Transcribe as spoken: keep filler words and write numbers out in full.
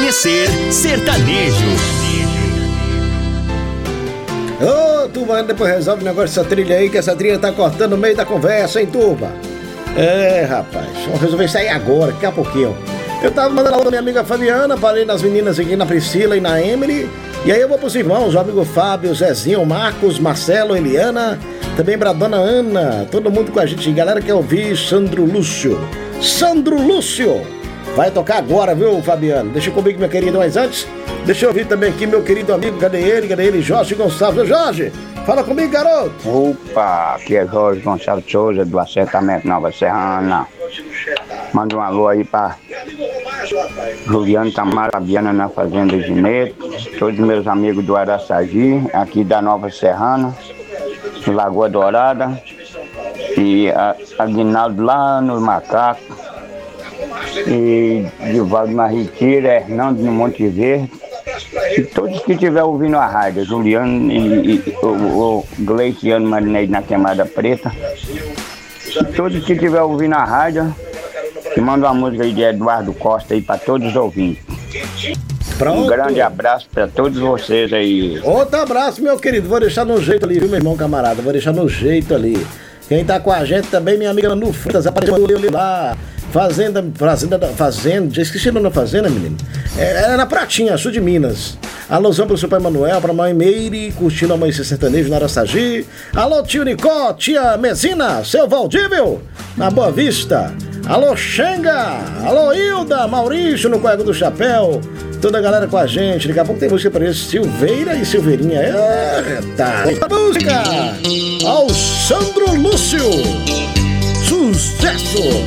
Amanhecer Sertanejo. Ô, oh, turma, depois resolve o negócio dessa trilha aí, que essa trilha tá cortando no meio da conversa, hein, turma? É, rapaz, vamos resolver isso aí agora, daqui a pouquinho. Eu tava mandando a minha amiga Fabiana, parei nas meninas aqui, na Priscila e na Emily. E aí eu vou pros irmãos, o amigo Fábio, Zezinho, Marcos, Marcelo, Eliana, também pra dona Ana, todo mundo com a gente. Galera quer ouvir Sandro Lúcio. Sandro Lúcio! Vai tocar agora, viu, Fabiano? Deixa comigo, meu querido, mas antes, deixa eu ouvir também aqui meu querido amigo, cadê ele? Cadê ele? Jorge Gonçalves. Ô, Jorge, fala comigo, garoto! Opa, aqui é Jorge Gonçalves Souza, do Assentamento Nova Serrana. Manda um alô aí pra Juliano Tamara, Fabiana na Fazenda Gineto, todos meus amigos do Araçagi, aqui da Nova Serrana, do Lagoa Dourada, e a Aguinaldo lá no Macaco, e Divaldo na Retira, Hernando no Monte Verde, e todos que estiver ouvindo a rádio, Juliano e, e o, o Gleiciano Marinei na Queimada Preta, e todos que estiver ouvindo a rádio, que manda uma música aí de Eduardo Costa aí para todos os ouvintes. Pronto. Um grande abraço para todos vocês aí. Outro abraço, meu querido, vou deixar no jeito ali, viu, meu irmão camarada, vou deixar no jeito ali. Quem tá com a gente também, minha amiga Manu Freitas, apareceu lá. Fazenda, fazenda, fazenda, já esqueci o nome da fazenda, menino. É, é na Pratinha, sul de Minas. Alôzão pro seu pai Manuel, pra mãe Meire, curtindo a mãe sertanejo na Araçagi. Alô, tio Nicó, tia Mesina, seu Valdívio, na Boa Vista. Alô, Xenga, alô, Hilda, Maurício no Coego do Chapéu. Toda a galera com a gente. Daqui a pouco tem música pra eles, Silveira e Silveirinha. Eita, a música ao Sandro Lúcio. Sucesso!